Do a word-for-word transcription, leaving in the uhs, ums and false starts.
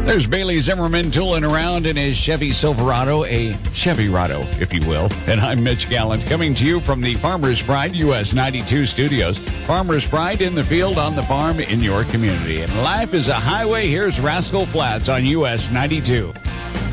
There's Bailey Zimmerman tooling around in his Chevy Silverado, a Chevy-rado, if you will. And I'm Mitch Gallant, coming to you from the Farmer's Pride U S ninety-two studios. Farmer's Pride in the field, on the farm, in your community. And life is a highway. Here's Rascal Flats on U S ninety-two.